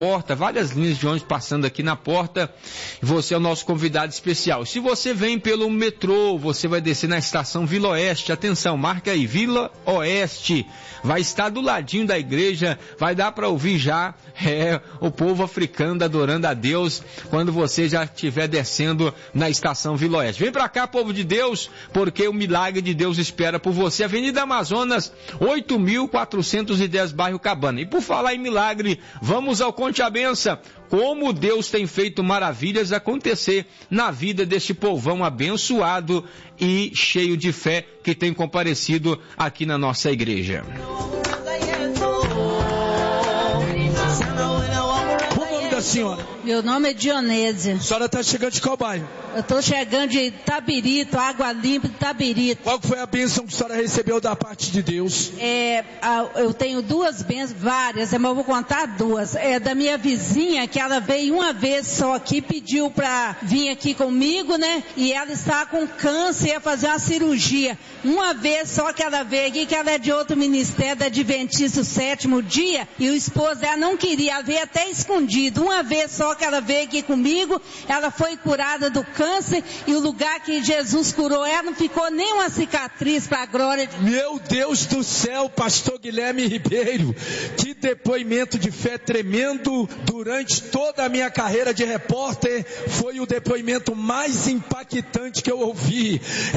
porta, várias linhas de ônibus passando aqui na porta, você é o nosso convidado especial. Se você vem pelo metrô, você vai descer na estação Vila Oeste, atenção, marca aí, Vila Oeste, vai estar do ladinho da igreja, vai dar para ouvir já o povo africano adorando a Deus, quando você já estiver descendo na estação Vila Oeste. Vem para cá, povo de Deus, porque o milagre de Deus espera por você. Avenida Amazonas, 8.410, bairro Cabana. E por falar em milagre, vamos ao Conte a Benção. Como Deus tem feito maravilhas acontecer na vida deste povão abençoado e cheio de fé que tem comparecido aqui na nossa igreja. Senhora? Meu nome é Dionésia. A senhora está chegando de qual bairro? Eu estou chegando de Itabirito, Água Limpa de Itabirito. Qual foi a bênção que a senhora recebeu da parte de Deus? Eu tenho duas bênçãos, várias, mas eu vou contar duas. É da minha vizinha, que ela veio uma vez só aqui, pediu para vir aqui comigo, né? E ela está com câncer, ia fazer uma cirurgia. Uma vez só que ela veio aqui, que ela é de outro ministério, da Adventista, o 7º dia, e o esposo dela não queria, ela veio até escondido. Uma vez só que ela veio aqui comigo, ela foi curada do câncer, e o lugar que Jesus curou ela não ficou nem uma cicatriz para a glória de Deus. Meu Deus do céu, pastor Guilherme Ribeiro, que depoimento de fé tremendo. Durante toda a minha carreira de repórter, foi o depoimento mais impactante que eu ouvi.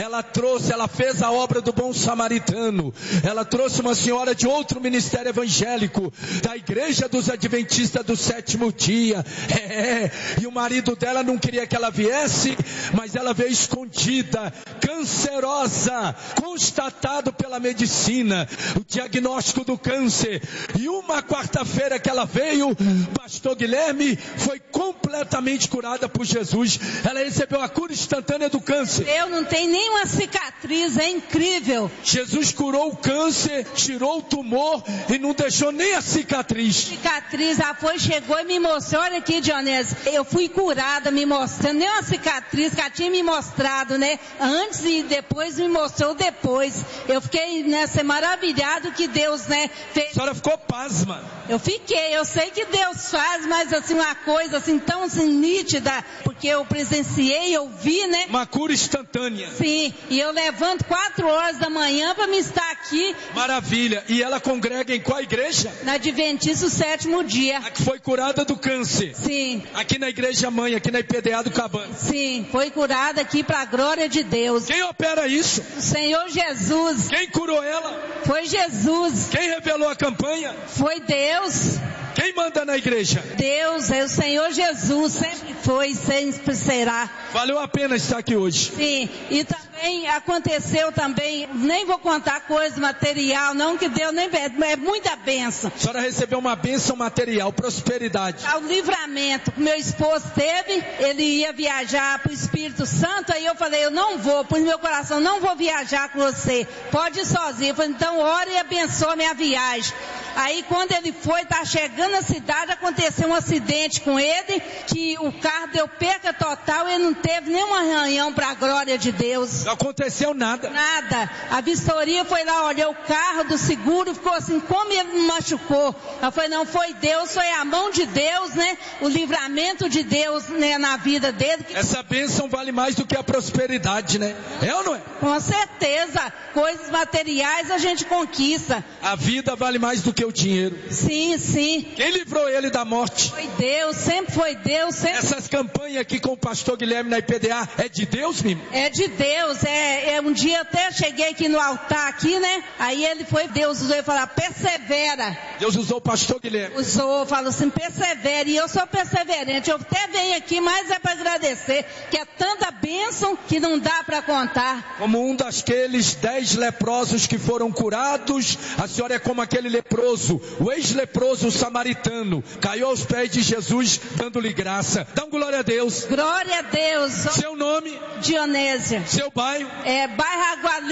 Ela fez a obra do bom samaritano, ela trouxe uma senhora de outro ministério evangélico, da igreja dos adventistas do 7º dia, e o marido dela não queria que ela viesse, mas ela veio escondida, cancerosa, constatado pela medicina, o diagnóstico do câncer, e uma quarta-feira que ela veio, pastor Guilherme, foi completamente curada por Jesus. Ela recebeu a cura instantânea do câncer. Eu não tenho nenhuma cicatriz, é incrível. Jesus curou o câncer, tirou o tumor e não deixou nem a cicatriz. Ela chegou e me mostrou, olha aqui, Dionésia, eu fui curada, me mostrando, nem uma cicatriz que ela tinha me mostrado, né? Antes e depois me mostrou depois. Eu fiquei, né, maravilhado que Deus, né, fez. A senhora ficou pasma. Eu sei que Deus faz, mas assim, uma coisa assim, tão assim, nítida, porque eu presenciei, eu vi, né? Uma cura instantânea. Sim, e eu levanto 4 horas da manhã para me estar aqui. Maravilha, e ela congrega em qual igreja? Na Adventista, o 7º dia. A que foi curada do câncer. Sim. Aqui na igreja mãe, aqui na IPDA do Cabana. Sim, foi curada aqui para a glória de Deus. Quem opera isso? O Senhor Jesus. Quem curou ela? Foi Jesus. Quem revelou a campanha? Foi Deus. Quem manda na igreja? Deus, é o Senhor Jesus, sempre foi e sempre será. Valeu a pena estar aqui hoje. Sim, e também aconteceu também, nem vou contar coisa material, não, que Deus nem é muita bênção. A senhora recebeu uma bênção material, prosperidade. O livramento que meu esposo teve, ele ia viajar para o Espírito Santo, aí eu falei, eu não vou, pus no meu coração, não vou viajar com você, pode ir sozinho. Eu falei, então ora e abençoa minha viagem. Aí quando ele foi, tá chegando na cidade, aconteceu um acidente com ele, que o carro deu perca total, ele não teve nenhum arranhão para a glória de Deus. Não aconteceu nada. Nada. A vistoria foi lá, olhou o carro do seguro, ficou assim, como ele me machucou? Eu falei, não, foi Deus, foi a mão de Deus, né? O livramento de Deus, né, na vida dele. Essa bênção vale mais do que a prosperidade, né? É ou não é? Com certeza. Coisas materiais a gente conquista. A vida vale mais do que o dinheiro. Sim, sim. Quem livrou ele da morte? Foi Deus, sempre foi Deus. Sempre... Essas campanhas aqui com o pastor Guilherme na IPDA, é de Deus, Mimo? É de Deus, um dia até cheguei aqui no altar aqui, né? Aí Deus usou e falou, persevera. Deus usou o pastor Guilherme. Usou, falou assim, persevera, e eu sou perseverante, eu até venho aqui, mas é para agradecer, que é tanta bênção que não dá para contar. Como um daqueles 10 leprosos que foram curados, a senhora é como aquele leproso, o ex-leproso samaritano, caiu aos pés de Jesus, dando-lhe graça. Dá glória a Deus. Glória a Deus. Seu nome? Dionésia. Seu bairro? Bairro Água Limpa.